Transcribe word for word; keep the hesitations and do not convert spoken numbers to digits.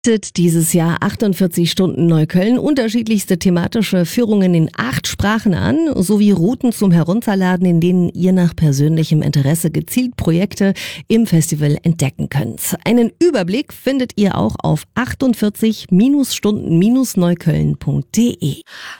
bietet dieses Jahr achtundvierzig Stunden Neukölln unterschiedlichste thematische Führungen in acht Sprachen an, sowie Routen zum Herunterladen, in denen ihr nach persönlichem Interesse gezielt Projekte im Festival entdecken könnt. Einen Überblick findet ihr auch auf achtundvierzig Stunden Neukölln punkt de.